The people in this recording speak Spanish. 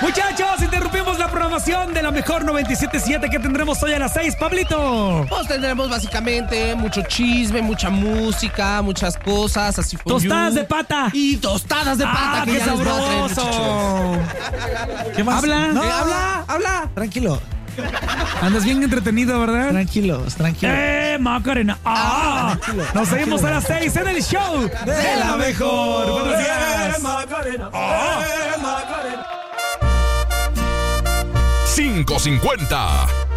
Muchachos, interrumpimos la programación de la mejor 97.7 que tendremos hoy a las 6, Pablito. Pues tendremos básicamente mucho chisme, mucha música, muchas cosas, así fue. Tostadas de pata. Y tostadas de pata, que qué ya les voy a traer, sabroso. muchachos. ¿Qué más? ¿Habla? No. Habla. Tranquilo, Andas bien entretenido, ¿verdad? tranquilo. Macarena. Tranquilo. Nos seguimos a las 6 en el show de la mejor. Buenos días. 550.